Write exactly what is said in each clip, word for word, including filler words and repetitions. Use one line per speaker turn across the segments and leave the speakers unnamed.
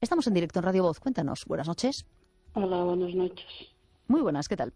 Estamos en directo en Radio Voz. Cuéntanos. Buenas noches.
Hola, buenas noches.
Muy buenas, ¿qué tal?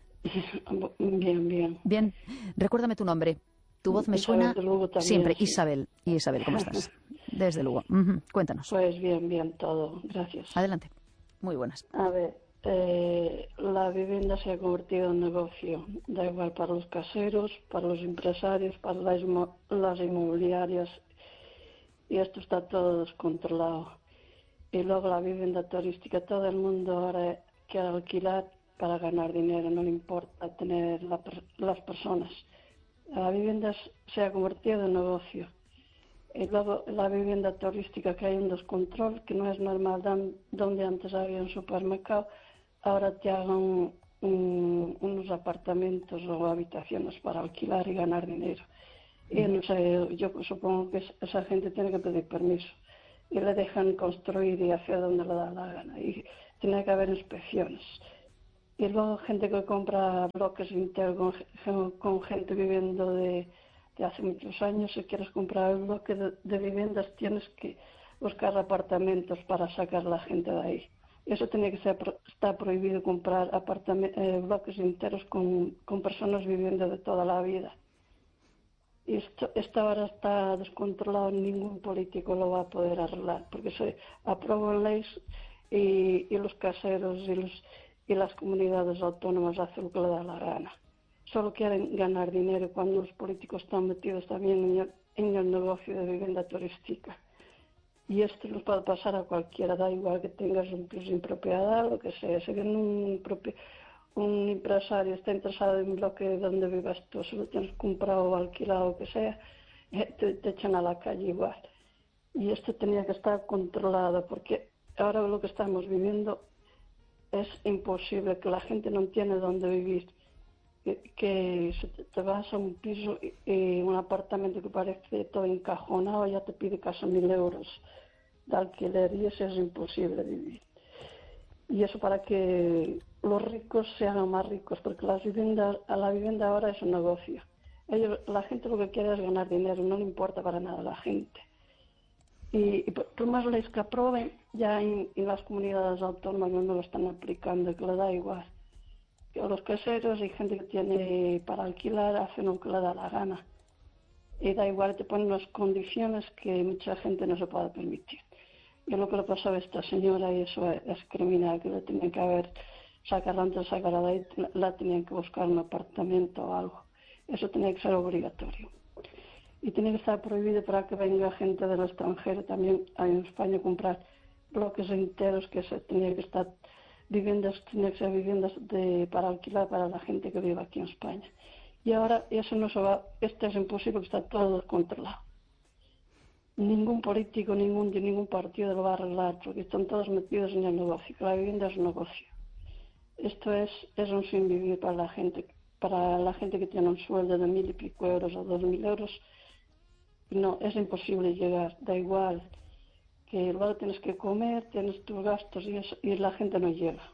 Bien, bien.
Bien. Recuérdame tu nombre. Tu voz me
Isabel
suena
de Lugo también,
siempre.
sí.
Isabel. Y Isabel, ¿cómo estás? Desde Lugo. Uh-huh. Cuéntanos.
Pues bien, bien todo. Gracias.
Adelante. Muy buenas.
A ver, eh, la vivienda se ha convertido en negocio. Da igual para los caseros, para los empresarios, para las, inmo las inmobiliarias. Y esto está todo descontrolado. Y luego la vivienda turística. Todo el mundo ahora quiere alquilar para ganar dinero. No le importa tener la, las personas. La vivienda se ha convertido en negocio. Y luego la vivienda turística, que hay un descontrol, que no es normal. Donde antes había un supermercado, ahora te hagan un, unos apartamentos o habitaciones para alquilar y ganar dinero. Y no sé, yo supongo que esa gente tiene que pedir permiso. Y le dejan construir y hacer donde le da la gana. Y tiene que haber inspecciones. Y luego gente que compra bloques enteros con, con gente viviendo de, de hace muchos años. Si quieres comprar un bloque de, de viviendas, tienes que buscar apartamentos para sacar a la gente de ahí. Eso tiene que ser, está prohibido comprar eh, bloques enteros con, con personas viviendo de toda la vida. Y esto, esto ahora está descontrolado, ningún político lo va a poder arreglar, porque se aprueban leyes y, y los caseros y, los, y las comunidades autónomas hacen lo que le da la gana. Solo quieren ganar dinero cuando los políticos están metidos también en el, en el negocio de vivienda turística. Y esto nos puede pasar a cualquiera, da igual que tengas un piso en propiedad, lo que sea. Si viene un propio... un empresario está interesado en un bloque donde vivas tú, si lo tienes comprado o alquilado o lo que sea, te, te echan a la calle igual. Y esto tenía que estar controlado, porque ahora lo que estamos viviendo es imposible, que la gente no tiene dónde vivir, que, que si te, te vas a un piso y, y un apartamento que parece todo encajonado, ya te pide casi mil euros de alquiler, y eso es imposible vivir. Y eso para que los ricos se hagan más ricos, porque las viviendas, a la vivienda ahora es un negocio. Ellos, la gente lo que quiere es ganar dinero, no le importa para nada a la gente. Y, y por más leyes que aprueben, ya en, en las comunidades autónomas no lo están aplicando, que le da igual. Que a los caseros y gente que tiene para alquilar hacen lo que le da la gana. Y da igual, te ponen unas condiciones que mucha gente no se puede permitir. Y lo que le pasaba a esta señora, y eso es, es criminal, que le tenían que haber sacado antes de sacar de ahí, la tenían que buscar un apartamento o algo. Eso tenía que ser obligatorio. Y tiene que estar prohibido para que venga gente del extranjero también en España a comprar bloques enteros, que se tenía que estar viviendas, tenía que ser viviendas de, para alquilar para la gente que vive aquí en España. Y ahora eso no se va, esto es imposible, que está todo descontrolado. Ningún político, ningún de ningún partido lo va a arreglar, porque están todos metidos en el negocio, que la vivienda es un negocio. Esto es, es un sin vivir para la gente, para la gente que tiene un sueldo de mil y pico euros o dos mil euros. No, es imposible llegar, da igual, que luego tienes que comer, tienes tus gastos y, eso, y la gente no llega.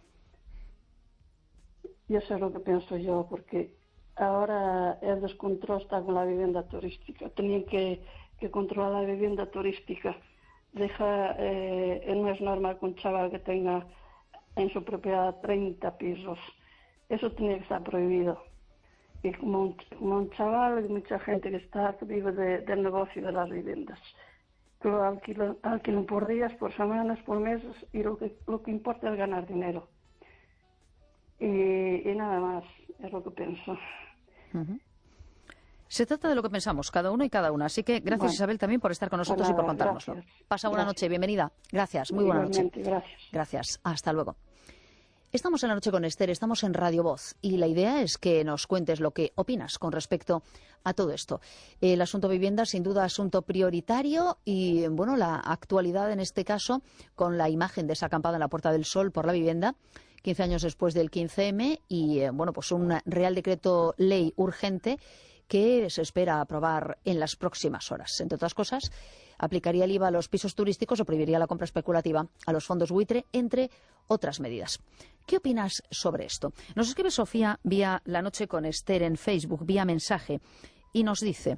Y eso es lo que pienso yo, porque ahora el descontrol está con la vivienda turística. Tenían que que controla la vivienda turística. Deja, eh, no es normal que un chaval que tenga en su propiedad treinta pisos. Eso tiene que estar prohibido. Y como un, como un chaval, hay mucha gente que está que vive de, del negocio de las viviendas. Que lo alquilan, alquilan por días, por semanas, por meses, y lo que, lo que importa es ganar dinero. Y, y nada más, es lo que pienso.
Uh-huh. Se trata de lo que pensamos, cada uno y cada una. Así que gracias, bueno, Isabel, también por estar con nosotros pues nada, y por contárnoslo. Gracias. Pasa una gracias. noche, bienvenida. Gracias, muy buena noche.
Gracias.
Gracias, hasta luego. Estamos en La Noche con Esther, estamos en Radio Voz y la idea es que nos cuentes lo que opinas con respecto a todo esto. El asunto vivienda, sin duda, asunto prioritario y, bueno, la actualidad en este caso con la imagen de esa acampada en la Puerta del Sol por la vivienda, quince años después del quince eme y, bueno, pues un Real Decreto Ley urgente que se espera aprobar en las próximas horas. Entre otras cosas, aplicaría el I V A a los pisos turísticos o prohibiría la compra especulativa a los fondos buitre, entre otras medidas. ¿Qué opinas sobre esto? Nos escribe Sofía vía La Noche con Esther en Facebook, vía mensaje, y nos dice: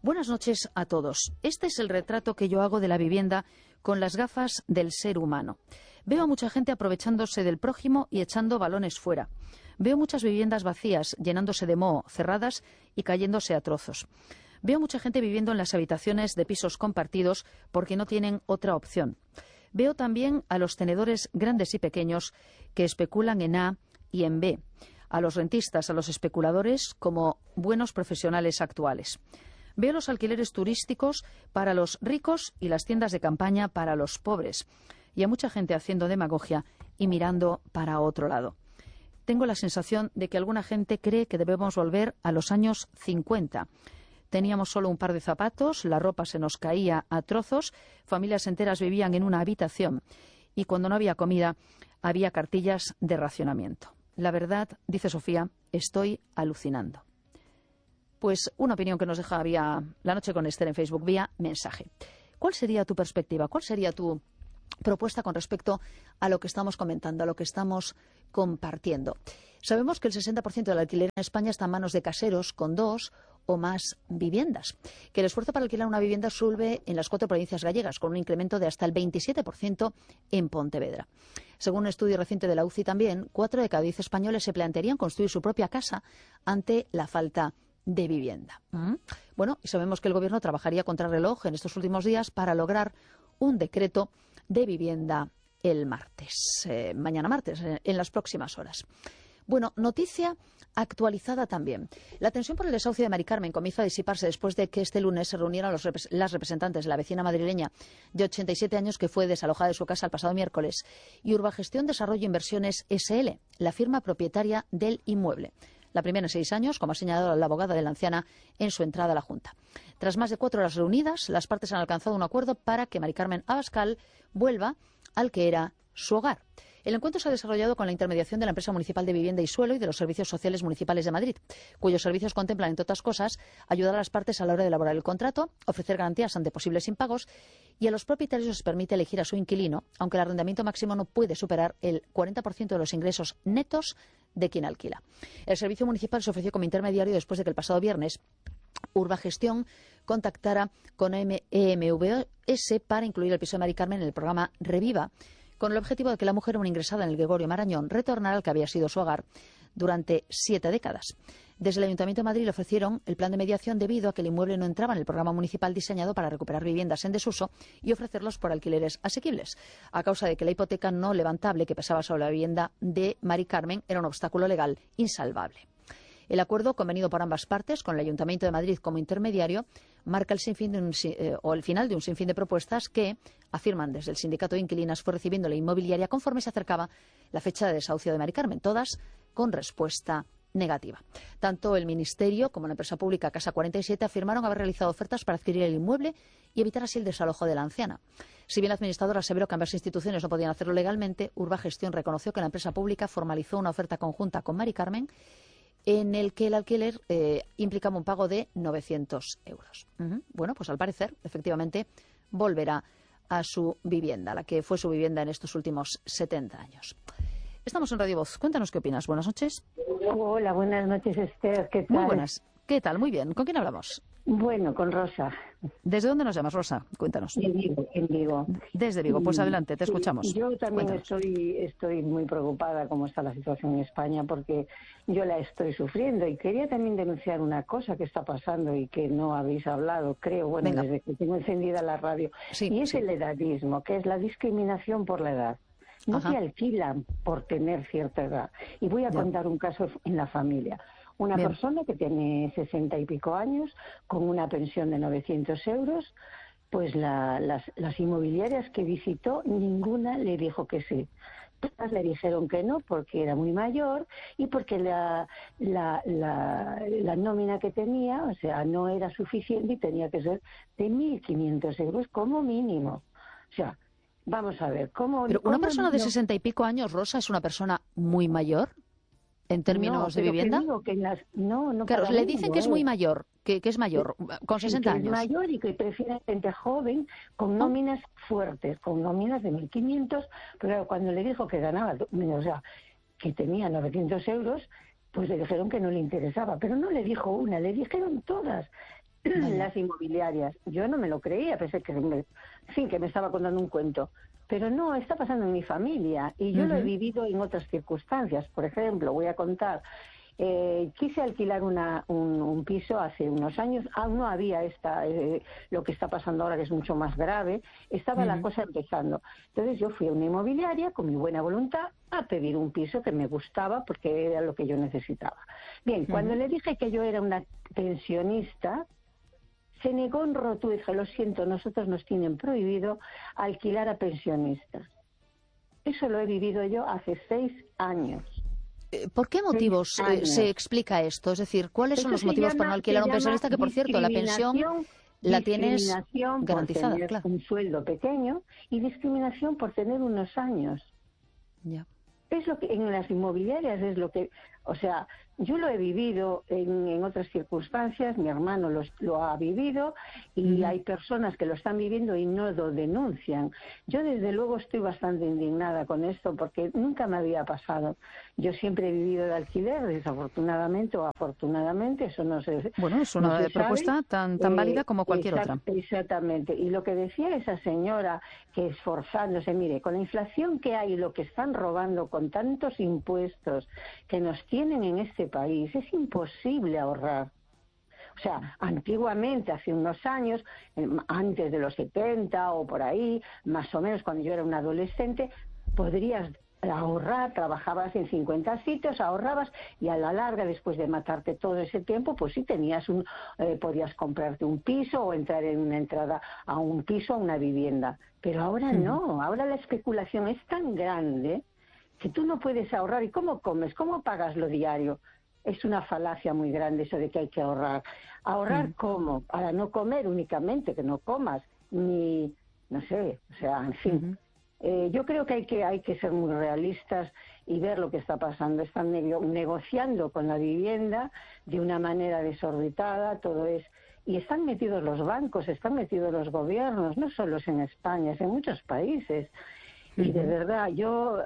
Buenas noches a todos. Este es el retrato que yo hago de la vivienda con las gafas del ser humano. Veo a mucha gente aprovechándose del prójimo y echando balones fuera. Veo muchas viviendas vacías, llenándose de moho, cerradas y cayéndose a trozos. Veo mucha gente viviendo en las habitaciones de pisos compartidos porque no tienen otra opción. Veo también a los tenedores grandes y pequeños que especulan en A y en B, a los rentistas, a los especuladores como buenos profesionales actuales. Veo los alquileres turísticos para los ricos y las tiendas de campaña para los pobres. Y a mucha gente haciendo demagogia y mirando para otro lado. Tengo la sensación de que alguna gente cree que debemos volver a los años cincuenta. Teníamos solo un par de zapatos, la ropa se nos caía a trozos, familias enteras vivían en una habitación y cuando no había comida había cartillas de racionamiento. La verdad, dice Sofía, estoy alucinando. Pues una opinión que nos deja vía La Noche con Esther en Facebook, vía mensaje. ¿Cuál sería tu perspectiva? ¿Cuál sería tu propuesta con respecto a lo que estamos comentando, a lo que estamos compartiendo? Sabemos que el sesenta por ciento del alquiler en España está en manos de caseros con dos o más viviendas, que el esfuerzo para alquilar una vivienda sube en las cuatro provincias gallegas, con un incremento de hasta el veintisiete por ciento en Pontevedra. Según un estudio reciente de la U C I también, cuatro de cada diez españoles se plantearían construir su propia casa ante la falta de vivienda. ¿Mm? Bueno, y sabemos que el Gobierno trabajaría contra reloj en estos últimos días para lograr un decreto de vivienda el martes, eh, mañana martes, eh, en las próximas horas. Bueno, noticia actualizada también. La tensión por el desahucio de Mari Carmen comienza a disiparse después de que este lunes se reunieran los repres las representantes de la vecina madrileña de ochenta y siete años que fue desalojada de su casa el pasado miércoles y Urbagestión Desarrollo Inversiones S L, la firma propietaria del inmueble. La primera en seis años, como ha señalado la abogada de la anciana en su entrada a la Junta. Tras más de cuatro horas reunidas, las partes han alcanzado un acuerdo para que Mari Carmen Abascal vuelva al que era su hogar. El encuentro se ha desarrollado con la intermediación de la Empresa Municipal de Vivienda y Suelo y de los Servicios Sociales Municipales de Madrid, cuyos servicios contemplan, entre otras cosas, ayudar a las partes a la hora de elaborar el contrato, ofrecer garantías ante posibles impagos y a los propietarios les permite elegir a su inquilino, aunque el arrendamiento máximo no puede superar el cuarenta por ciento de los ingresos netos de quien alquila. El servicio municipal se ofreció como intermediario después de que el pasado viernes Urbagestión contactara con E M V S para incluir el piso de Mari Carmen en el programa Reviva, con el objetivo de que la mujer, aún ingresada en el Gregorio Marañón, retornara al que había sido su hogar durante siete décadas. Desde el Ayuntamiento de Madrid le ofrecieron el plan de mediación debido a que el inmueble no entraba en el programa municipal diseñado para recuperar viviendas en desuso y ofrecerlos por alquileres asequibles, a causa de que la hipoteca no levantable que pesaba sobre la vivienda de Mari Carmen era un obstáculo legal insalvable. El acuerdo, convenido por ambas partes, con el Ayuntamiento de Madrid como intermediario, marca el, sinfín de un, eh, o el final de un sinfín de propuestas que, afirman desde el sindicato de inquilinas, fue recibiendo la inmobiliaria conforme se acercaba la fecha de desahucio de Mari Carmen, todas con respuesta negativa. Tanto el Ministerio como la empresa pública Casa cuarenta y siete afirmaron haber realizado ofertas para adquirir el inmueble y evitar así el desalojo de la anciana. Si bien la administradora aseveró que ambas instituciones no podían hacerlo legalmente, Urbagestión reconoció que la empresa pública formalizó una oferta conjunta con Mari Carmen en el que el alquiler eh, implicaba un pago de novecientos euros. Uh-huh. Bueno, pues al parecer, efectivamente, volverá a su vivienda, la que fue su vivienda en estos últimos setenta años. Estamos en Radio Voz. Cuéntanos qué opinas. Buenas noches.
Hola, buenas noches, Esther. ¿Qué tal?
Muy buenas. ¿Qué tal? Muy bien. ¿Con quién hablamos?
Bueno, con Rosa.
¿Desde dónde nos llamas, Rosa? Cuéntanos.
En Vigo, en Vigo.
Desde Vigo. Pues adelante, te escuchamos.
Sí, yo también
Cuéntanos.
estoy, estoy muy preocupada cómo está la situación en España porque yo la estoy sufriendo y quería también denunciar una cosa que está pasando y que no habéis hablado, creo, bueno,
Venga.
desde que tengo encendida la radio.
Sí,
y es
sí.
el edadismo, que es la discriminación por la edad. No
Ajá.
te alquilan por tener cierta edad. Y voy a
Ya.
contar un caso en la familia. Una
Bien.
persona que tiene sesenta y pico años, con una pensión de novecientos euros, pues la, las, las inmobiliarias que visitó, ninguna le dijo que sí. Todas le dijeron que no porque era muy mayor y porque la, la, la, la nómina que tenía, o sea, no era suficiente y tenía que ser de mil quinientos euros como mínimo. O sea, vamos a ver, ¿cómo...?
Pero una
cómo
persona de
no-
sesenta y pico años, Rosa, es una persona muy mayor en términos
no,
de
pero que
vivienda.
digo que en las- no, no
Claro,
para
le
mí
dicen
no
que es muy
es.
mayor, que, que es mayor, con
Sí,
sesenta
que es
años.
mayor y que prefiere gente joven con nóminas fuertes, con nóminas de mil quinientos, pero claro, cuando le dijo que ganaba, o sea, que tenía novecientos euros, pues le dijeron que no le interesaba, pero no le dijo una, le dijeron todas. las inmobiliarias. Yo no me lo creía, pensé que me, en fin, que me estaba contando un cuento. Pero no, está pasando en mi familia y yo uh-huh. lo he vivido en otras circunstancias. Por ejemplo, voy a contar, eh, quise alquilar una, un, un piso hace unos años, aún no había esta, eh, lo que está pasando ahora, que es mucho más grave, estaba uh-huh. la cosa empezando. Entonces yo fui a una inmobiliaria con mi buena voluntad a pedir un piso que me gustaba porque era lo que yo necesitaba. Bien, uh-huh. cuando le dije que yo era una pensionista, se negó en rotundo y dije, lo siento, nosotros nos tienen prohibido alquilar a pensionistas. Eso lo he vivido yo hace seis años.
¿Por qué motivos eh, se explica esto? Es decir, ¿cuáles son los motivos llama, para no alquilar a un pensionista? Que, por cierto, la pensión la tienes garantizada.
Por tener
claro.
un sueldo pequeño y discriminación por tener unos años.
Ya.
Es lo que en las inmobiliarias es lo que, o sea, yo lo he vivido en, en otras circunstancias, mi hermano lo, lo ha vivido y uh-huh. hay personas que lo están viviendo y no lo denuncian. Yo desde luego estoy bastante indignada con esto porque nunca me había pasado. Yo siempre he vivido de alquiler, desafortunadamente o afortunadamente, eso no se
Bueno, es una
no
propuesta
sabe.
tan, tan válida como cualquier
Exact,
otra.
Exactamente. Y lo que decía esa señora, que esforzándose, mire, con la inflación que hay, lo que están robando con tantos impuestos que nos tienen en este país, es imposible ahorrar. O sea, antiguamente, hace unos años, antes de los setenta o por ahí, más o menos cuando yo era un adolescente, podrías ahorrar, trabajabas en cincuenta sitios, ahorrabas y a la larga, después de matarte todo ese tiempo, pues sí tenías un, eh, podías comprarte un piso o entrar en una entrada a un piso, a una vivienda. Pero ahora no, ahora la especulación es tan grande que tú no puedes ahorrar. ¿Y cómo comes? ¿Cómo pagas lo diario? Es una falacia muy grande eso de que hay que ahorrar. ¿Ahorrar mm. cómo? Para no comer únicamente, que no comas, ni, no sé, o sea, en fin. Mm-hmm. Eh, yo creo que hay que hay que ser muy realistas y ver lo que está pasando. Están nego- negociando con la vivienda de una manera desorbitada, todo es... Y están metidos los bancos, están metidos los gobiernos, no solo es en España, es en muchos países. Mm-hmm. Y de verdad, yo...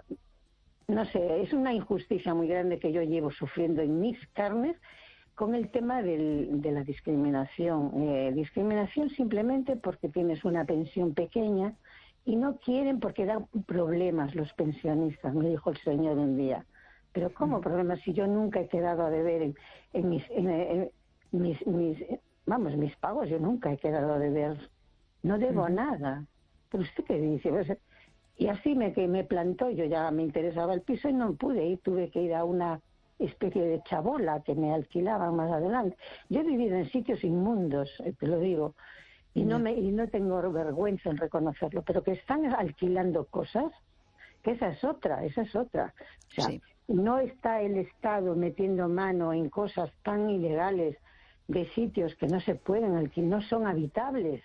No sé, es una injusticia muy grande que yo llevo sufriendo en mis carnes con el tema del, de la discriminación. Eh, discriminación simplemente porque tienes una pensión pequeña y no quieren porque dan problemas los pensionistas, me dijo el señor un día. Pero ¿cómo problemas si yo nunca he quedado a deber en, en, mis, en, en mis, mis, vamos, mis pagos? Yo nunca he quedado a deber, no debo uh-huh. nada. ¿Pero usted qué dice? Pues, y así me que me plantó, yo ya me interesaba el piso y no pude ir, tuve que ir a una especie de chabola que me alquilaban más adelante. Yo he vivido en sitios inmundos, te lo digo, y no me y no tengo vergüenza en reconocerlo, pero que están alquilando cosas, que esa es otra, esa es otra. O sea, sí. no está el Estado metiendo mano en cosas tan ilegales de sitios que no se pueden alquilar, no son habitables.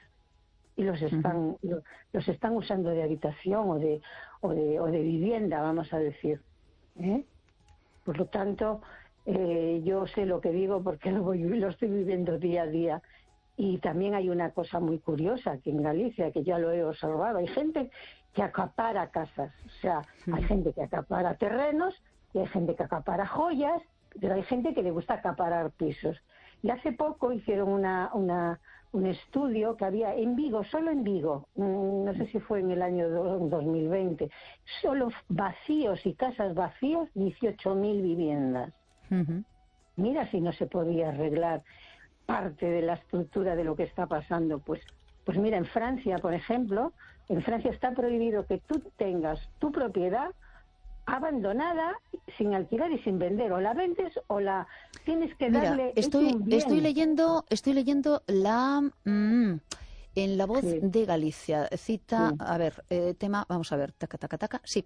Y los están uh-huh. los están usando de habitación o de o de o de vivienda, vamos a decir. ¿eh? Por lo tanto, eh, yo sé lo que digo porque lo, voy, lo estoy viviendo día a día. Y también hay una cosa muy curiosa aquí en Galicia, que ya lo he observado. Hay gente que acapara casas, o sea, uh-huh. hay gente que acapara terrenos y hay gente que acapara joyas, pero hay gente que le gusta acaparar pisos. Y hace poco hicieron una una un estudio que había en Vigo, solo en Vigo, no sé si fue en el año dos mil veinte, solo vacíos y casas vacías, dieciocho mil viviendas. Uh-huh. Mira si no se podía arreglar parte de la estructura de lo que está pasando. Pues, pues mira, en Francia, por ejemplo, en Francia está prohibido que tú tengas tu propiedad abandonada, sin alquilar y sin vender, o la vendes o la tienes que
Mira,
darle.
estoy estoy leyendo estoy leyendo la mm, en La Voz sí. de Galicia cita sí. a ver eh, tema vamos a ver taca taca taca sí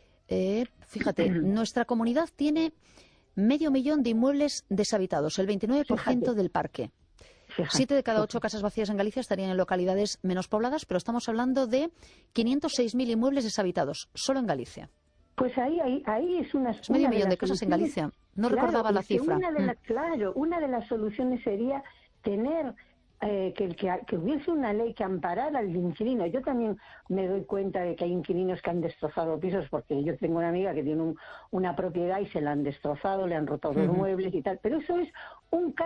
eh, fíjate nuestra comunidad tiene medio millón de inmuebles deshabitados, el veintinueve por ciento fíjate. Del parque. Fíjate. Siete de cada ocho casas vacías en Galicia estarían en localidades menos pobladas, pero estamos hablando de quinientos seis mil inmuebles deshabitados solo en Galicia.
Pues ahí, ahí, ahí es una...
Es medio una millón de, de casas en Galicia. No claro, recordaba la cifra.
Una de la, mm. Claro, una de las soluciones sería tener eh, que, que, que hubiese una ley que amparara al inquilino. Yo también me doy cuenta de que hay inquilinos que han destrozado pisos, porque yo tengo una amiga que tiene un, una propiedad y se la han destrozado, le han roto los uh-huh. muebles y tal. Pero eso es un caso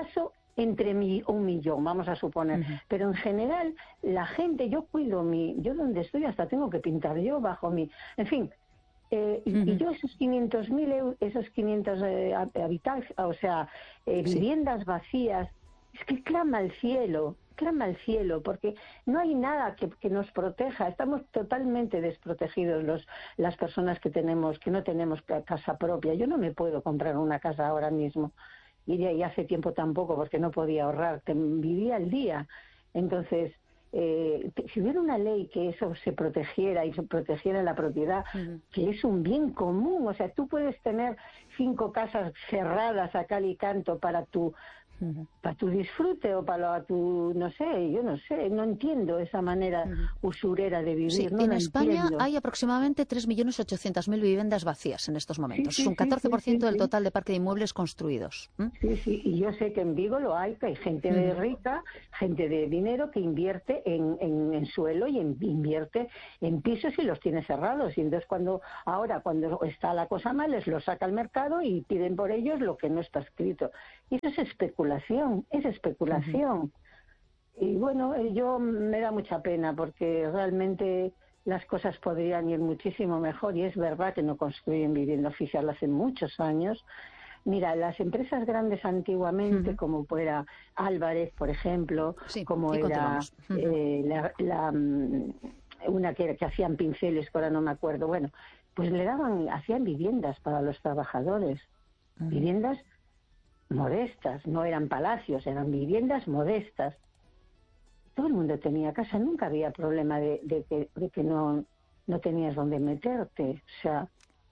entre mi, un millón, vamos a suponer.
Uh-huh.
Pero en general, la gente, yo cuido mi, yo donde estoy hasta tengo que pintar yo bajo mi, en fin, eh, uh-huh. y, y yo esos quinientos mil euros, esos quinientos eh, habitantes, o sea, eh, viviendas sí. vacías, es que clama al cielo, clama al cielo, porque no hay nada que, que nos proteja, estamos totalmente desprotegidos los, las personas que tenemos, que no tenemos casa propia. Yo no me puedo comprar una casa ahora mismo. Y de ahí hace tiempo tampoco, porque no podía ahorrar, vivía al día. Entonces, eh, si hubiera una ley que eso se protegiera y se protegiera la propiedad, uh-huh. que es un bien común, o sea, tú puedes tener cinco casas cerradas a cal y canto para tu, uh-huh. para tu disfrute o para tu, no sé, yo no sé, no entiendo esa manera uh-huh. usurera de vivir.
Sí,
no
en España
entiendo.
Hay aproximadamente tres millones ochocientas mil viviendas vacías en estos momentos.
Sí, sí,
es un catorce por ciento
sí, sí,
del total de parque de inmuebles construidos. ¿Mm?
Sí, sí, y yo sé que en Vigo lo hay, que hay gente de rica, gente de dinero que invierte en, en, en suelo y en, invierte en pisos y los tiene cerrados. Y entonces cuando ahora, cuando está la cosa mal, les lo saca al mercado y piden por ellos lo que no está escrito. Y eso es especulación, es especulación. Uh-huh. Y bueno, yo me da mucha pena porque realmente las cosas podrían ir muchísimo mejor y es verdad que no construyen vivienda oficial hace muchos años. Mira, las empresas grandes antiguamente, uh-huh. como fuera Álvarez, por ejemplo,
sí,
como era uh-huh. eh, la, la, una que, que hacían pinceles, que ahora no me acuerdo, bueno, pues le daban, hacían viviendas para los trabajadores, uh-huh. viviendas modestas, no eran palacios, eran viviendas modestas. Todo el mundo tenía casa, nunca había problema de, de que, de que no, no tenías dónde meterte. O sea,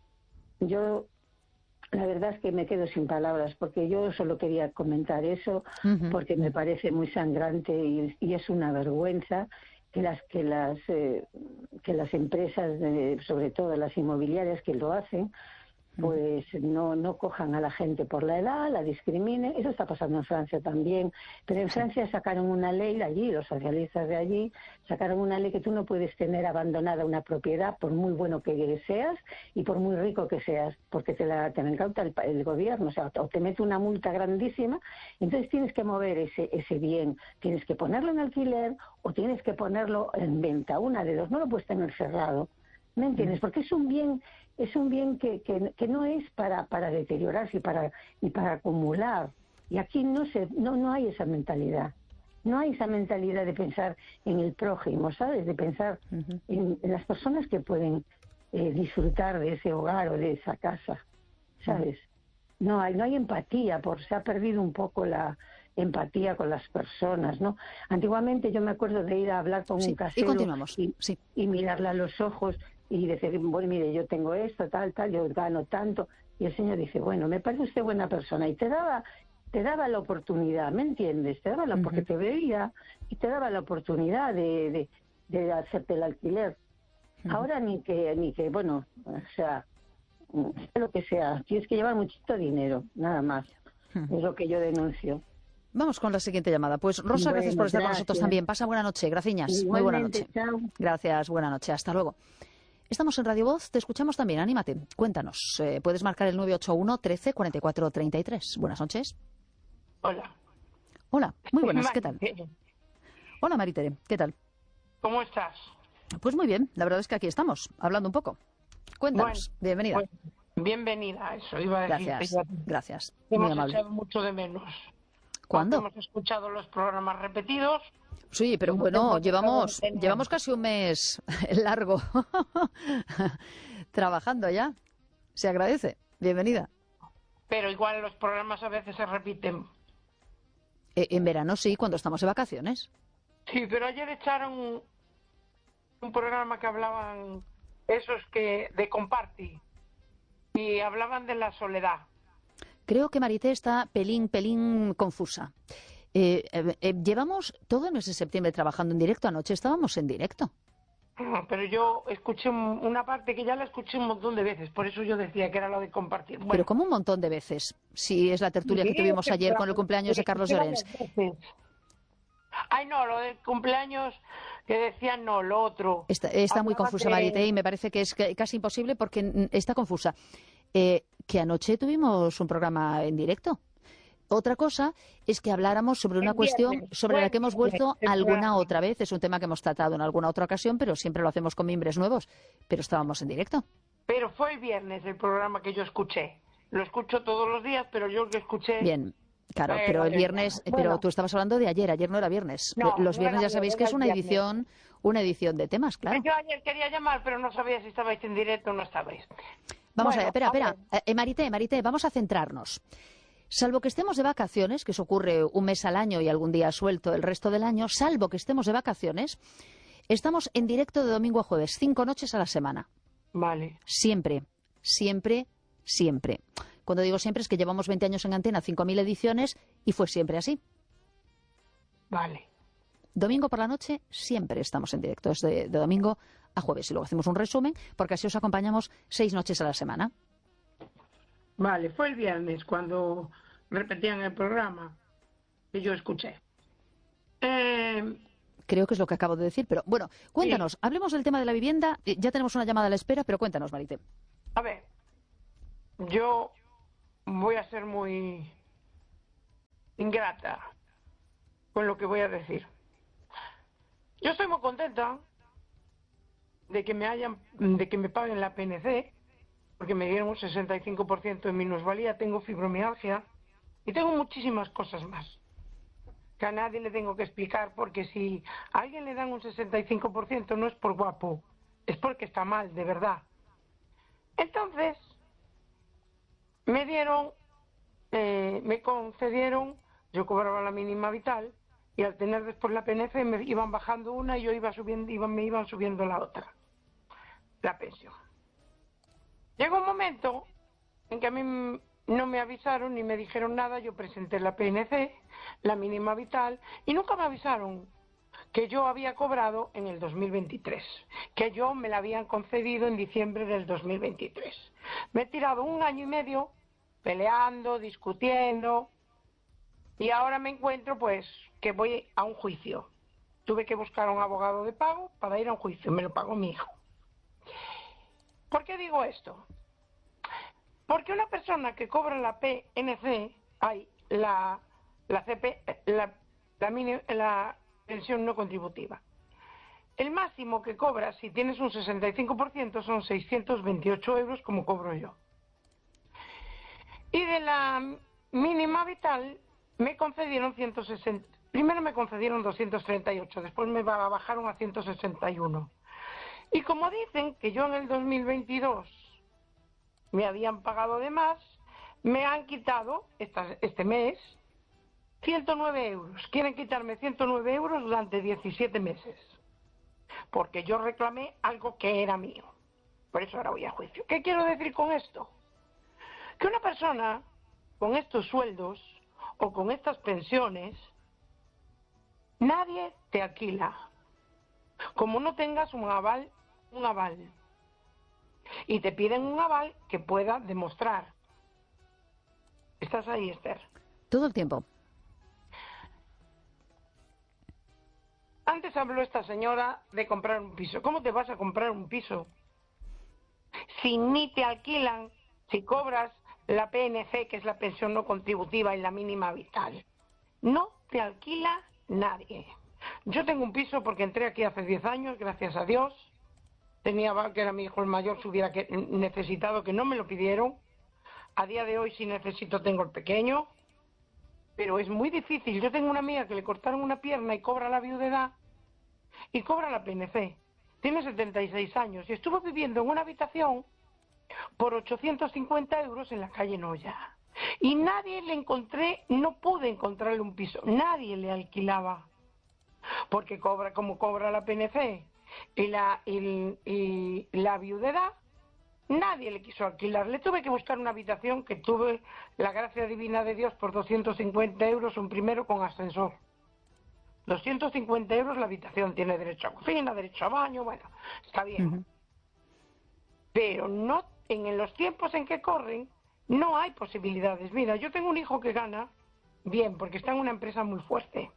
yo la verdad es que me quedo sin palabras, porque yo solo quería comentar eso, uh-huh. porque me parece muy sangrante y, y es una vergüenza que las que las eh, que las empresas, de, sobre todo las inmobiliarias que lo hacen, pues no no cojan a la gente por la edad, la discriminen. Eso está pasando en Francia también, pero en Francia sacaron una ley allí, los socialistas de allí sacaron una ley que tú no puedes tener abandonada una propiedad por muy bueno que seas y por muy rico que seas, porque te la te la incauta el, el gobierno, o sea, o te mete una multa grandísima. Entonces tienes que mover ese ese bien, tienes que ponerlo en alquiler o tienes que ponerlo en venta, una de dos, no lo puedes tener cerrado. ¿Me entiendes? Porque es un bien, es un bien que, que, que no es para, para deteriorarse y para, y para acumular. Y aquí no se, no, no hay esa mentalidad. No hay esa mentalidad de pensar en el prójimo, ¿sabes? De pensar uh-huh. en, en las personas que pueden eh, disfrutar de ese hogar o de esa casa, ¿sabes? Uh-huh. No hay, no hay empatía, por se ha perdido un poco la empatía con las personas, ¿no? Antiguamente yo me acuerdo de ir a hablar con
sí,
un casero
y,
y,
sí.
y mirarle a los ojos y decir, bueno, mire, yo tengo esto, tal, tal, yo gano tanto. Y el señor dice, bueno, me parece usted buena persona. Y te daba te daba la oportunidad, ¿me entiendes? Te daba la, uh-huh. porque te veía y te daba la oportunidad de, de, de hacerte el alquiler. Uh-huh. Ahora ni que, ni que, bueno, o sea, sea lo que sea, tienes que llevar muchito dinero, nada más. Uh-huh. Es lo que yo denuncio.
Vamos con la siguiente llamada. Pues Rosa, bueno, gracias por estar gracias. con nosotros también. Pasa buena noche, graciñas. Muy buena noche.
Chao.
Gracias, buena noche. Hasta luego. Estamos en Radio Voz, te escuchamos también, anímate, cuéntanos. Eh, puedes marcar el nueve ocho uno, trece, cuarenta y cuatro, treinta y tres. Buenas noches.
Hola.
Hola, muy buenas, ¿qué tal? Hola, Maritere, ¿qué tal?
¿Cómo estás?
Pues muy bien, la verdad es que aquí estamos, hablando un poco. Cuéntanos, bueno, bienvenida.
Bueno, bienvenida, eso iba a decir.
Gracias, gracias.
Hemos
muy amable.
echado mucho de menos.
¿Cuándo?
Hemos escuchado los programas repetidos.
Sí, pero bueno, llevamos llevamos casi un mes largo trabajando ya. Se agradece. Bienvenida.
Pero igual los programas a veces se repiten.
Eh, en verano sí, cuando estamos de vacaciones.
Sí, pero ayer echaron un programa que hablaban esos que de Comparti y hablaban de la soledad.
Creo que Marité está pelín, pelín confusa. Eh, eh, eh, llevamos todo el mes de septiembre trabajando en directo. Anoche estábamos en directo.
Pero yo escuché una parte que ya la escuché un montón de veces, por eso yo decía que era lo de compartir. Bueno.
Pero como un montón de veces. Si es la tertulia sí, que tuvimos que ayer con el cumpleaños de Carlos Llorens.
Ay, no, lo del cumpleaños que decían no, lo otro.
Está, está muy confusa, de... Marité, y me parece que es casi imposible porque está confusa. Eh, que anoche tuvimos un programa en directo. Otra cosa es que habláramos sobre una
El
cuestión
viernes,
sobre la
buen
que hemos
viernes,
vuelto
el
alguna
programa.
otra vez. Es un tema que hemos tratado en alguna otra ocasión, pero siempre lo hacemos con mimbres nuevos. Pero estábamos en directo.
Pero fue el viernes el programa que yo escuché. Lo escucho todos los días, pero yo el que escuché...
Bien, claro,
Eh,
pero
lo
el
del
viernes,
viernes.
pero
Bueno.
tú estabas hablando de ayer, ayer no era viernes.
No,
Los
no
viernes
era
ya
ayer,
sabéis que
era
es
el
una
viernes.
edición, una edición de temas, claro.
Yo ayer quería llamar, pero no sabía si estabais en directo o no estabais.
Vamos
Bueno,
a ver, espera,
a
espera.
ver.
Eh, Marité, Marité, vamos a centrarnos. Salvo que estemos de vacaciones, que eso ocurre un mes al año y algún día suelto el resto del año, salvo que estemos de vacaciones, estamos en directo de domingo a jueves, cinco noches a la semana.
Vale.
Siempre, siempre, siempre. Cuando digo siempre es que llevamos veinte años en antena, cinco mil ediciones, y fue siempre así.
Vale.
Domingo por la noche siempre estamos en directo, es de, de domingo a jueves. Y luego hacemos un resumen, porque así os acompañamos seis noches a la semana.
Vale, fue el viernes cuando repetían el programa que yo escuché. Eh,
Creo que es lo que acabo de decir, pero bueno, cuéntanos, sí. Hablemos del tema de la vivienda. Ya tenemos una llamada a la espera, pero cuéntanos, Marité.
A ver, yo voy a ser muy ingrata con lo que voy a decir. Yo estoy muy contenta de que me hayan, de que me paguen la P N C, porque me dieron un sesenta y cinco por ciento de minusvalía, tengo fibromialgia y tengo muchísimas cosas más que a nadie le tengo que explicar, porque si a alguien le dan un sesenta y cinco por ciento no es por guapo, es porque está mal, de verdad. Entonces, me dieron, eh, me concedieron, yo cobraba la mínima vital, y al tener después la P N C me iban bajando una y yo iba subiendo, iban, me iban subiendo la otra, la pensión. Llegó un momento en que a mí no me avisaron ni me dijeron nada, yo presenté la P N C, la mínima vital, y nunca me avisaron que yo había cobrado en el dos mil veintitrés, que yo me la habían concedido en diciembre del dos mil veintitrés. Me he tirado un año y medio peleando, discutiendo, y ahora me encuentro pues que voy a un juicio. Tuve que buscar a un abogado de pago para ir a un juicio, me lo pagó mi hijo. ¿Por qué digo esto? Porque una persona que cobra la P N C, hay la, la C P, la, la, mini, la pensión no contributiva, el máximo que cobras si tienes un sesenta y cinco por ciento son seiscientos veintiocho euros, como cobro yo. Y de la mínima vital me concedieron ciento sesenta, primero me concedieron doscientos treinta y ocho, después me bajaron a ciento sesenta y uno. Y como dicen que yo en el dos mil veintidós me habían pagado de más, me han quitado esta, este mes ciento nueve euros. Quieren quitarme ciento nueve euros durante diecisiete meses, porque yo reclamé algo que era mío. Por eso ahora voy a juicio. ¿Qué quiero decir con esto? Que una persona con estos sueldos o con estas pensiones, nadie te alquila, como no tengas un aval, un aval. Y te piden un aval que pueda demostrar. ¿Estás ahí, Esther?
Todo el tiempo.
Antes habló esta señora de comprar un piso. ¿Cómo te vas a comprar un piso si ni te alquilan, si cobras la P N C, que es la pensión no contributiva, y la mínima vital? No te alquila nadie. Yo tengo un piso porque entré aquí hace diez años, gracias a Dios. Tenía que era mi hijo el mayor, si hubiera que, necesitado, que no me lo pidieron. A día de hoy, si necesito, tengo el pequeño. Pero es muy difícil. Yo tengo una amiga que le cortaron una pierna y cobra la viudedad y cobra la P N C. Tiene setenta y seis años y estuvo viviendo en una habitación por ochocientos cincuenta euros en la calle Noya. Y nadie le encontré, no pude encontrarle un piso. Nadie le alquilaba. Porque cobra como cobra la P N C y la, y, y la viudedad, nadie le quiso alquilar. Le tuve que buscar una habitación que tuve la gracia divina de Dios por doscientos cincuenta euros, un primero con ascensor. doscientos cincuenta euros la habitación, tiene derecho a cocina, derecho a baño, bueno, está bien. Uh-huh. Pero no, en los tiempos en que corren, no hay posibilidades. Mira, yo tengo un hijo que gana bien, porque está en una empresa muy fuerte.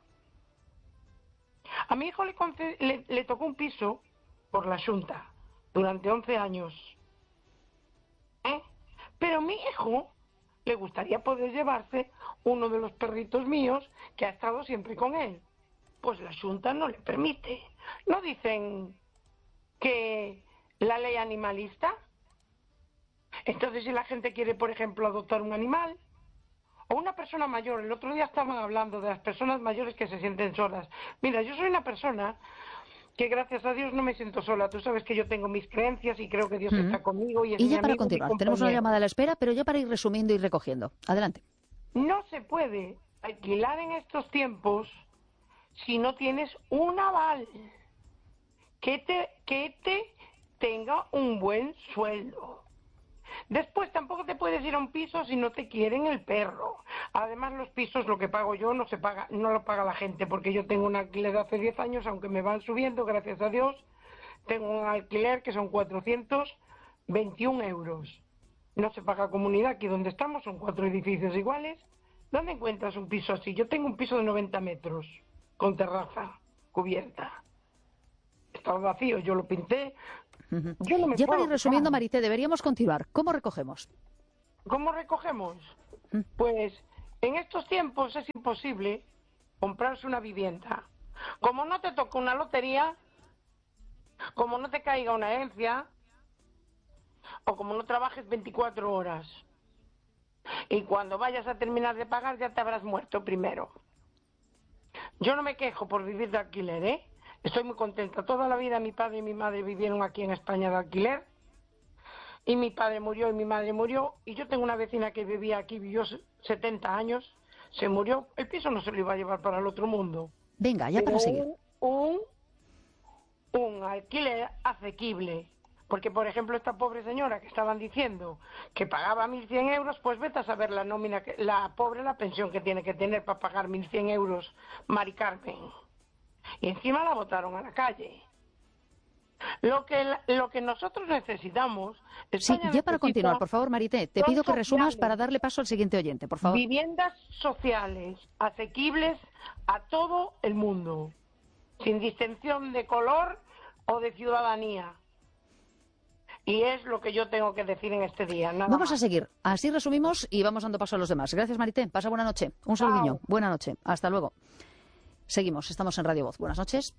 A mi hijo le, conced, le, le tocó un piso por la Xunta durante once años. ¿Eh? Pero mi hijo le gustaría poder llevarse uno de los perritos míos que ha estado siempre con él. Pues la Xunta no le permite. ¿No dicen que la ley animalista? Entonces, si la gente quiere, por ejemplo, adoptar un animal, o una persona mayor, el otro día estaban hablando de las personas mayores que se sienten solas. Mira, yo soy una persona que gracias a Dios no me siento sola. Tú sabes que yo tengo mis creencias y creo que Dios mm. está conmigo y es
y
mi
ya para
amigo,
continuar, tenemos una llamada a la espera, pero ya para ir resumiendo y recogiendo. Adelante.
No se puede alquilar en estos tiempos si no tienes un aval que te, que te tenga un buen sueldo. Después tampoco te puedes ir a un piso si no te quieren el perro. Además, los pisos, lo que pago yo, no se paga, no lo paga la gente, porque yo tengo un alquiler de hace diez años, aunque me van subiendo, gracias a Dios, tengo un alquiler que son cuatrocientos veintiún euros. No se paga comunidad, aquí donde estamos son cuatro edificios iguales. ¿Dónde encuentras un piso así? Yo tengo un piso de noventa metros, con terraza, cubierta. Estaba vacío, yo lo pinté. Yo no me
ya para ir resumiendo,
quejar.
Marité, deberíamos continuar. ¿Cómo recogemos?
¿Cómo recogemos? Pues en estos tiempos es imposible comprarse una vivienda. Como no te toque una lotería, como no te caiga una herencia, o como no trabajes veinticuatro horas. Y cuando vayas a terminar de pagar ya te habrás muerto primero. Yo no me quejo por vivir de alquiler, ¿eh? Estoy muy contenta. Toda la vida mi padre y mi madre vivieron aquí en España de alquiler. Y mi padre murió y mi madre murió. Y yo tengo una vecina que vivía aquí, vivió setenta años. Se murió. El piso no se lo iba a llevar para el otro mundo.
Venga, ya
Pero
para seguir.
Un, un, un alquiler asequible. Porque, por ejemplo, esta pobre señora que estaban diciendo que pagaba mil cien euros, pues vete a saber la nómina, que, la pobre la pensión que tiene que tener para pagar mil cien euros, Mari Carmen. Y encima la botaron a la calle. Lo que lo que nosotros necesitamos...
Sí, ya para continuar, por favor, Marité, te pido que resumas para darle paso al siguiente oyente, por favor.
Viviendas sociales, asequibles a todo el mundo, sin distinción de color o de ciudadanía. Y es lo que yo tengo que decir en este día. Nada
vamos
más.
a seguir. Así resumimos y vamos dando paso a los demás. Gracias, Marité. Pasa buena noche. Un saludiño. Buena noche. Hasta luego. Seguimos. Estamos en Radio Voz. Buenas noches.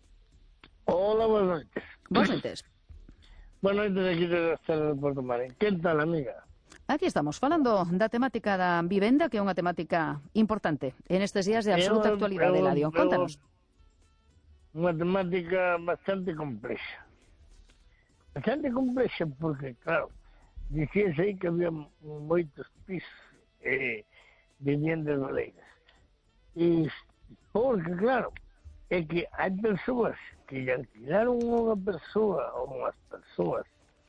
Hola, buenas noches.
Buenas noches.
Buenas noches, aquí de Estrela de Porto Marín. Que tal, amiga?
Aquí estamos, falando da temática da vivenda, que é unha temática importante en estes días de absoluta
Eu-
actualidade,
eu-
Eladio.
eu-
Contanos.
Unha temática bastante complexa. Bastante complexa porque, claro, dicíase aí que había moitos pisos eh, viviendas galeiras. E porque, claro, é que hai persoas que lle alquilaron unha persoa ou unhas persoas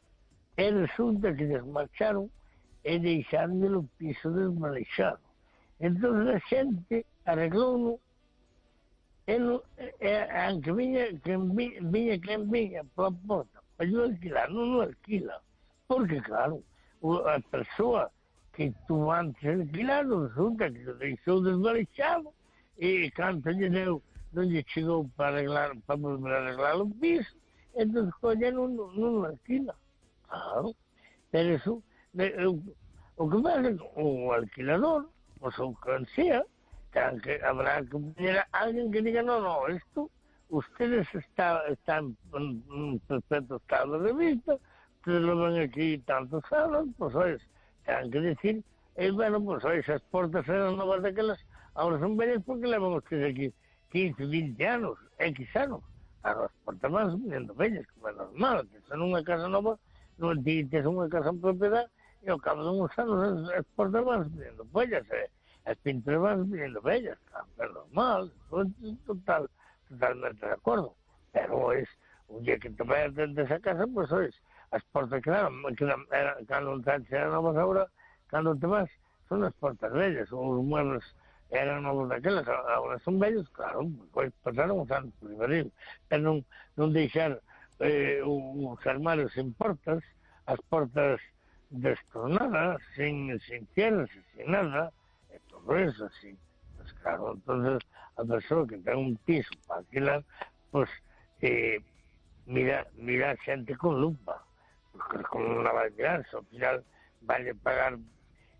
e resulta que desmarcharon e deixaron o piso desmaleixado. Entón a xente arreglou-no e, no, e aunque viña quen vi, viña quen viña pola porta para yo alquilar, non o alquila. Porque, claro, o- a persoa que tuvo antes alquilado resulta que o deixou desmaleixado e canto lle deu non lle chegou para arreglar, para volver a arreglar o piso, entón colle non, non, non o alquila. Claro, pero eso, de, o, o que pasa o alquilador, pois o que sea, ten que, habrá que poner a alguien que diga, no, no, esto, ustedes está, están en, en perfecto estado de vista, ustedes lo ven aquí tantos años, pues oye, ten que decir, eh, bueno, pues oye, esas portas eran novas daquelas, ahora son bellas porque levan ustedes aquí quince, veinte anos, X anos. Claro, as portas van vindo bellas, como é normal, que son unha casa nova, non ti tes unha casa en propiedade, e ao cabo de uns anos as, as portas van vindo bellas, e as pinturas van vindo bellas, claro, é normal, total, totalmente de acordo. Pero es, un día que te vayas dentro desa casa, pues ois, as portas quedaron, quedaron era, cando entraste eran novas agora, cando te vas, son as portas bellas, os muebles eran novos daquelas, agora son bellos, claro, pois pasaron os anos primeiro, pero non, non deixar eh, os armarios sin portas, as portas destornadas, sin, sin cierres, sin nada, e todo eso, así. Pues claro, entonces a persoa que ten un piso para alquilar, pues eh, mira, mira a xente con lupa, porque como non la va a alquilar, se ao final vale pagar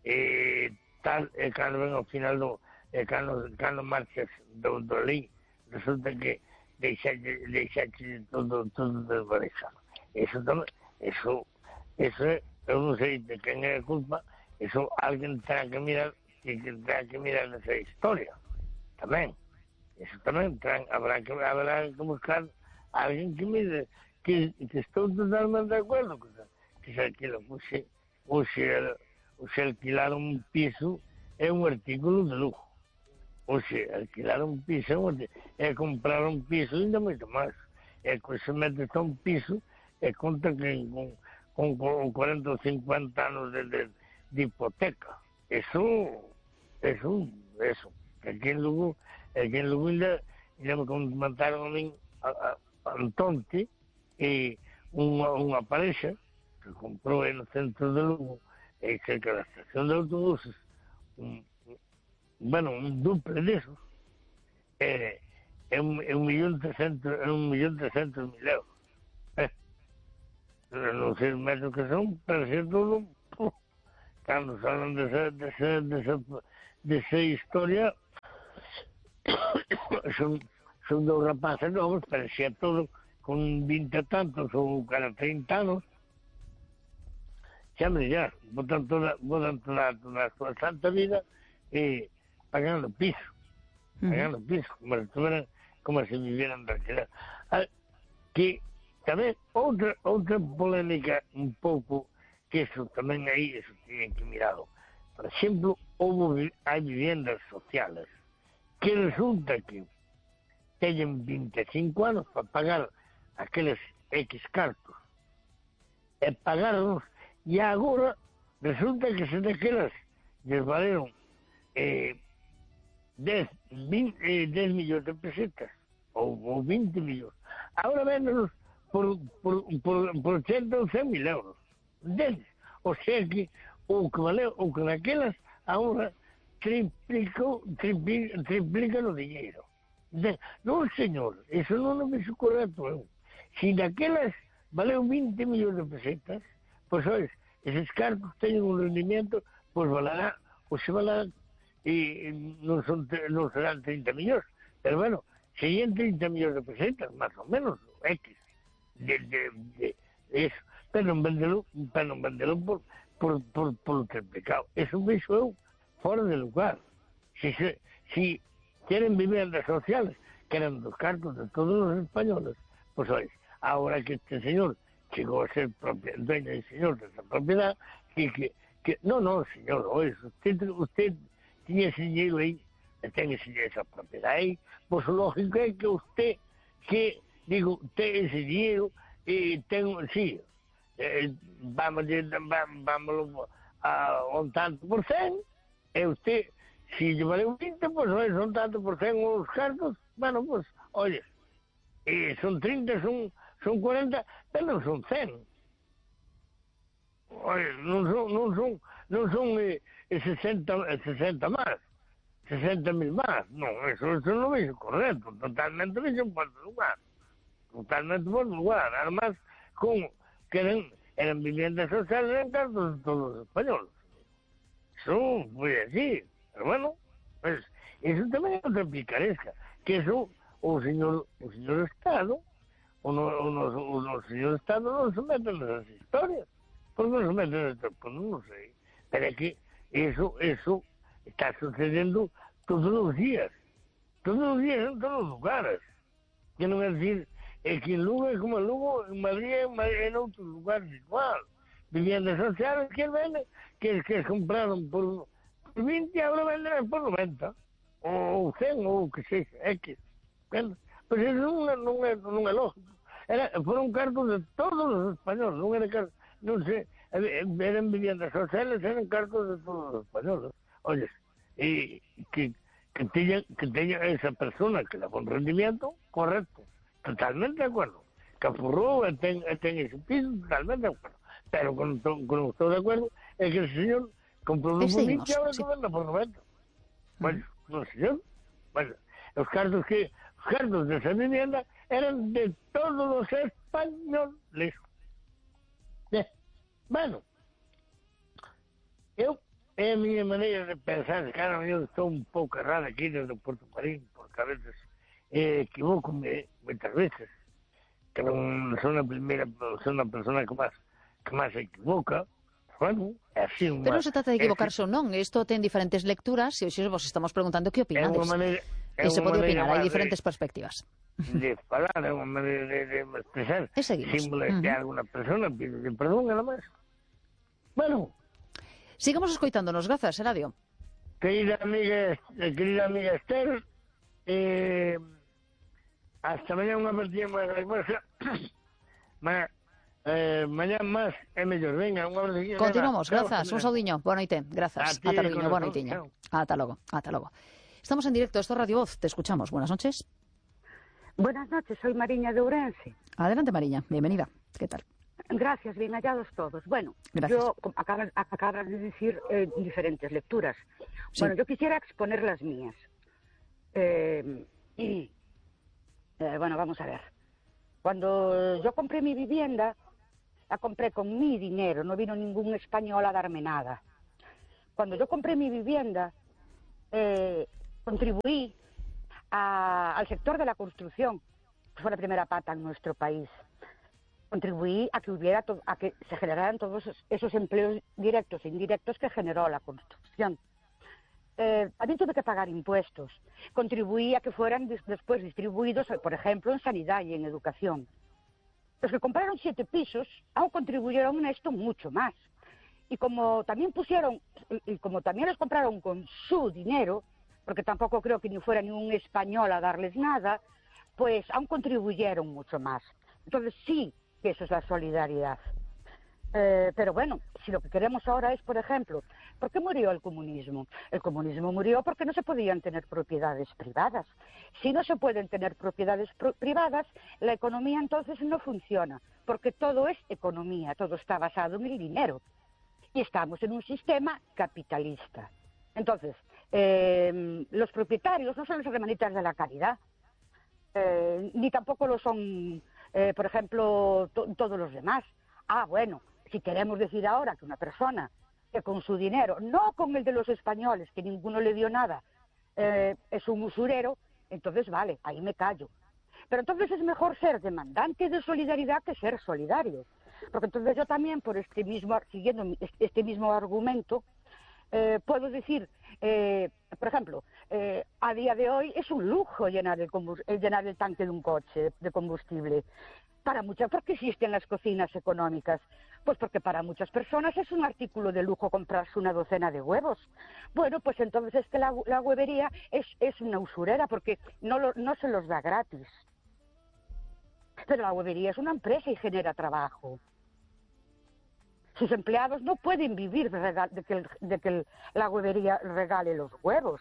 e tal, e cando ven ao final do, e cando, cando marchas do, do lí, resulta que deixaste, deixaste todo, todo desbarexado. Eso tamén, eso, eso, eu non sei de quen é a culpa, eso alguén terá que mirar, que terá que mirar nesa historia, tamén. Eso tamén terá, habrá que, habrá que buscar alguén que mire, que, que estou totalmente de acuerdo, que, que se alquila, pues, se, ou se, ou se alquilar un piso é un artículo de lujo. Ou se alquilar un piso é, un, é comprar un piso ainda moito máis. É que se metes a un piso e conta que con, con, con cuarenta ou cincuenta anos de, de, de hipoteca. Eso, eso, eso. Aquí en Lugo, aquí en Lugo ainda, ainda me comentaron a min a, a, a Antonte e unha, unha parexa que comprou no centro de Lugo, e cerca da estación de autobuses, un, bueno, un duple desos, é, é un, é un millón trescentos, é un millón trescentos mil euros. Eh, non sei os metros que son, pero se todo, puf, cando salen desa, desa, desa, desa historia, son, son dos rapaces novos, pero se é todo con vinte e tantos ou cada trinta anos, xa me dirás, botan toda, botan toda, toda a súa santa vida e pagando piso, pagando uh-huh. piso, como se tuvieran, como se vivieran de alquiler. Ah, que tamén outra outra polémica un pouco, que eso tamén aí, eso tienen que mirado. Por exemplo, houve, hai viviendas sociales que resulta que teñen vinte e cinco anos para pagar aqueles X cartos e pagarlos, e agora resulta que se daquelas les valeron eh, dez, veinte, eh, dez millóns de pesetas ou, ou vinte millóns, agora véndonos por, por, por, por ochenta ou cen mil euros, entendes? O sea que o que valeu, o que daquelas agora triplicou, triplica, triplica o dinheiro. Non, señor, eso non me fixo correcto eu. Si daquelas valeu vinte millóns de pesetas, pois, pues, ois, eses cartos teñen un rendimiento, pois pues, valerá, ou se valerá, e non, son, non serán trinta millóns, pero bueno, serían trinta millóns de pesetas, máis ou menos, X, de, de, de, eso, pero non vendelo, pero non vendelo por, por, por, por triplicado. Eso me hizo eu fora de lugar. Si, se, si quieren viviendas sociales, que eran dos cartos de todos los españoles, pues oye, ahora que este señor llegó a ser propia, dueño y señor de esa propiedad, y que, que no, no, señor, oye, usted, usted tiene ese dinero ahí, tiene esa propiedad ahí, pues lógico es que usted, que, digo, usted ese dinero, y tengo, sí, eh, vamos, vamos, vamos a un tanto por cien, y usted, si le vale un veinte, pues oye, son tanto por cien los cartos, bueno, pues, oye, y son treinta, son, son cuarenta, pero non son cen. Oye, non son, non son, non son eh, sesenta, sesenta máis, sesenta mil máis, non, eso, eso non é correcto, totalmente non é por lugar, totalmente por lugar, además, con, que eran, eran viviendas sociales, eran cartos de todos los españoles. Eso foi así, pero bueno, pues, eso tamén é outra picaresca, que eso, o señor, o señor Estado, o, no, o, no, o, o señor Estado non se meten nesas historias, pues non se meten nesas, pues non sei, pero é que eso, eso está sucedendo todos os días, todos os días en todos os lugares, que non é decir, é que en Lugo é como en Lugo, en Madrid, en, Madrid, en outros lugares igual, viviendas sociales que venden, que, que compraron por, por veinte, ahora venden por noventa, ou cen, ou que sexa, X. Bueno, pues eso non, non, é, non é lógico. Era, foron cartos de todos os españoles, non era cartos, non sei, eran viviendas sociales, eran cartos de todos os españoles. Oye, e que, que teña, que teña esa persona que daba un rendimiento correcto, totalmente de acuerdo. Que apurrou e ten, e ten ese piso, totalmente de acuerdo. Pero con, con estou de acuerdo é que el señor comprou un bonito e ahora sí. Que venda por noventa. Bueno, no señor, bueno, os cartos que os cartos de esa vivienda eran de todos os españoles. Eh, bueno, eu é a miña maneira de pensar, claro, eu estou un pouco errada aquí desde Porto Marín, porque a veces eh, equivocome moitas veces, que non son a primeira, son a persona que máis que máis se equivoca. Bueno, é así unha...
Pero non se trata de equivocarse ou non, isto ten diferentes lecturas, e hoxe vos estamos preguntando que opinades.
É unha maneira...
E se pode opinar, hai diferentes de, perspectivas.
De falar, é unha maneira de, de expresar.
E seguimos.
Símbolo de uh -huh. alguna persona, pide perdón, nada máis. Bueno...
Sigamos escoitándonos, grazas, Eladio.
Querida amiga, querida amiga Esther, eh, hasta mañá unha partida moi graciosa. Ma, eh, mañá máis é mellor. Venga, unha partida.
Continuamos, grazas, un saudiño, boa noite, grazas. Ata logo, boa noitiña. Ata logo, ata logo. Estamos en directo, esto es Radio Voz, te escuchamos. Buenas noches.
Buenas noches, soy Mariña de Ourense.
Adelante, Mariña, bienvenida. ¿Qué tal?
Gracias, bien hallados todos. Bueno,
Gracias.
yo acabas, acabas de decir eh, diferentes lecturas.
Sí.
Bueno, yo quisiera exponer las mías. Eh, y, eh, bueno, vamos a ver. Cuando yo compré mi vivienda, la compré con mi dinero, no vino ningún español a darme nada. Cuando yo compré mi vivienda, eh, contribuí a, al sector de la construcción, que fue la primera pata en nuestro país. Contribuí a que hubiera to a que se generaran todos esos empleos directos e indirectos que generó la construcción. Eh, también tuve que pagar impuestos. Contribuí a que fueran después distribuidos, por ejemplo, en sanidad y en educación. Los que compraron siete pisos aún contribuyeron a esto mucho más. Y como también pusieron, y como también los compraron con su dinero, porque tampoco creo que ni fuera ni un español a darles nada, pues aún contribuyeron mucho más. Entonces sí, que eso es la solidaridad. Eh, pero bueno, si lo que queremos ahora es, por ejemplo, ¿por qué murió el comunismo? El comunismo murió porque no se podían tener propiedades privadas. Si no se pueden tener propiedades privadas, la economía entonces no funciona, porque todo es economía, todo está basado en el dinero. Y estamos en un sistema capitalista. Entonces, eh, los propietarios no son los hermanitas de la caridad, eh, ni tampoco lo son... Eh, por ejemplo, to todos los demás. Ah, bueno, si queremos decir ahora que una persona que con su dinero, no con el de los españoles, que ninguno le dio nada, eh, es un usurero, entonces vale, ahí me callo. Pero entonces es mejor ser demandante de solidaridad que ser solidario. Porque entonces yo también, por este mismo, siguiendo este mismo argumento, eh, puedo decir, eh, por ejemplo, eh, a día de hoy es un lujo llenar el, llenar el tanque de un coche de combustible. Para muchas, ¿por qué existen las cocinas económicas? Pues porque para muchas personas es un artículo de lujo comprarse una docena de huevos. Bueno, pues entonces es que la, la huevería es, es una usurera porque no, lo, no se los da gratis. Pero la huevería es una empresa y genera trabajo. Sus empleados no pueden vivir de, de que, el, de que el, la huevería regale los huevos.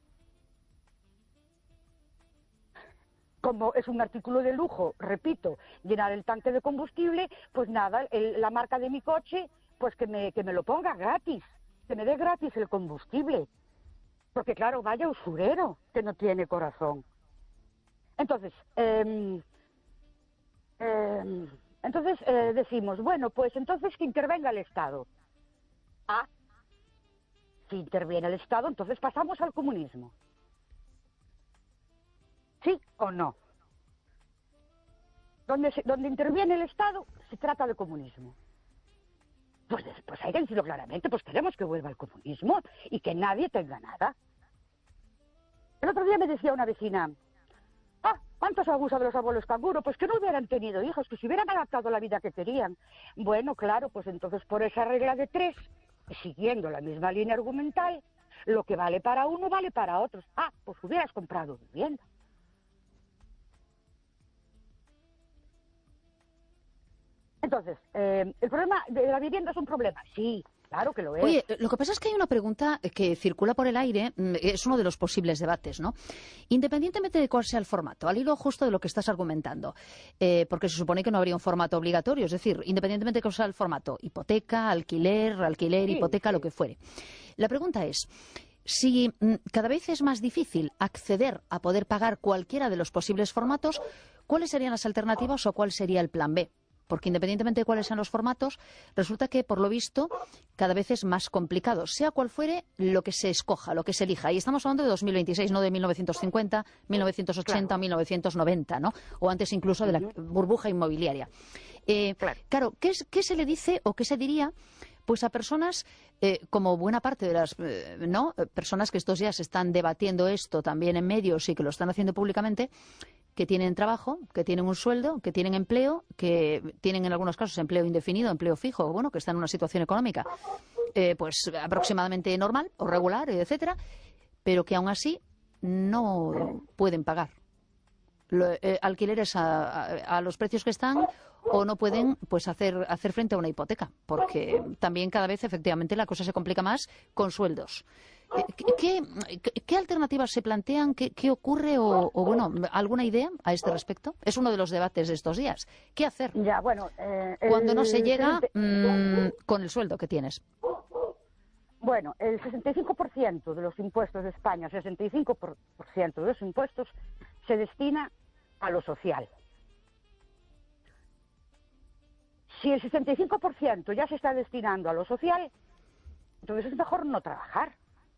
Como es un artículo de lujo, repito, llenar el tanque de combustible, pues nada, el, la marca de mi coche, pues que me, que me lo ponga gratis, que me dé gratis el combustible. Porque claro, vaya usurero que no tiene corazón. Entonces, eh, eh, entonces eh, decimos, bueno, pues entonces que intervenga el Estado. Ah, si interviene el Estado, entonces pasamos al comunismo. ¿Sí o no? Donde, se, donde interviene el Estado, se trata de comunismo. Pues, pues hay que decirlo claramente, pues queremos que vuelva el comunismo y que nadie tenga nada. El otro día me decía una vecina, ah, ¿cuántos abusos de los abuelos canguro? Pues que no hubieran tenido hijos, que se hubieran adaptado a la vida que querían. Bueno, claro, pues entonces por esa regla de tres, siguiendo la misma línea argumental, lo que vale para uno vale para otros. Ah, pues hubieras comprado vivienda. Entonces, eh, ¿el problema de la vivienda es un problema? Sí, claro que lo es.
Oye, lo que pasa es que hay una pregunta que circula por el aire, es uno de los posibles debates, ¿no? Independientemente de cuál sea el formato, al hilo justo de lo que estás argumentando, eh, porque se supone que no habría un formato obligatorio, es decir, independientemente de cuál sea el formato, hipoteca, alquiler, alquiler, sí, hipoteca, sí. Lo que fuere. La pregunta es, si cada vez es más difícil acceder a poder pagar cualquiera de los posibles formatos, ¿cuáles serían las alternativas o cuál sería el plan B? porque independientemente de cuáles sean los formatos, resulta que, por lo visto, cada vez es más complicado, sea cual fuere lo que se escoja, lo que se elija. Y estamos hablando de dos mil veintiséis, no de mil novecientos cincuenta, mil novecientos ochenta, claro. mil novecientos noventa, ¿no? O antes incluso de la burbuja inmobiliaria. Eh, claro, claro ¿qué, es, ¿qué se le dice o qué se diría pues a personas, eh, como buena parte de las eh, no personas que estos días están debatiendo esto también en medios y que lo están haciendo públicamente, que tienen trabajo, que tienen un sueldo, que tienen empleo, que tienen en algunos casos empleo indefinido, empleo fijo, bueno, que están en una situación económica eh, pues aproximadamente normal o regular, etcétera, pero que aún así no pueden pagar lo, eh, alquileres a, a, a los precios que están, o no pueden pues hacer hacer frente a una hipoteca, porque también cada vez efectivamente la cosa se complica más con sueldos. ¿Qué, qué, qué alternativas se plantean? ¿Qué, qué ocurre? O, o, bueno, ¿alguna idea a este respecto? Es uno de los debates de estos días. ¿Qué hacer
ya, bueno, eh,
cuando
el,
no se llega
el,
mmm, con el sueldo que tienes?
Bueno, el sesenta y cinco por ciento de los impuestos de España, el sesenta y cinco por ciento de los impuestos se destina a lo social. Si el sesenta y cinco por ciento ya se está destinando a lo social, entonces es mejor no trabajar.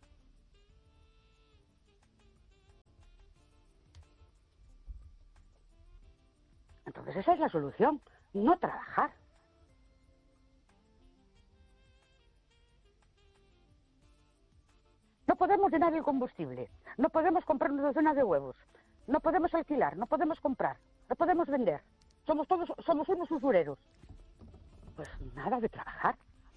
Entonces esa es la solución, no trabajar. No podemos llenar el combustible, no podemos comprar una docena de huevos, no podemos alquilar, no podemos comprar, no podemos vender. Somos todos, somos unos usureros. Pues nada de trabajar.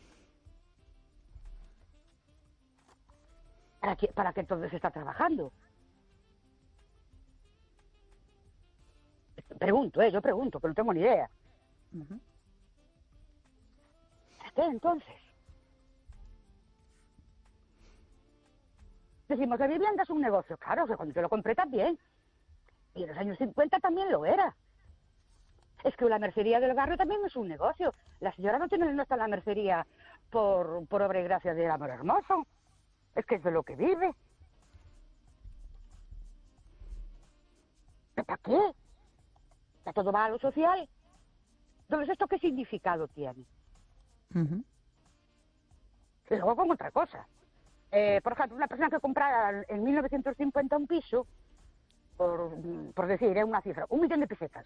¿Para qué, para qué entonces está trabajando? Pregunto, ¿eh? Yo pregunto, que no tengo ni idea. Uh-huh. ¿Para qué entonces? Decimos, la vivienda es un negocio. Claro, o sea, cuando yo lo compré también. Y en los años cincuenta también lo era. Es que la mercería del barrio también es un negocio. La señora no tiene no está en la mercería por, por obra y gracia del amor hermoso. Es que es de lo que vive. ¿Para qué? ¿Ya todo va a lo social? Entonces, ¿esto qué significado tiene? Uh-huh. Y luego con otra cosa. Eh, por ejemplo, una persona que comprara en mil novecientos cincuenta un piso, por, por decir, eh, una cifra, un millón de pesetas.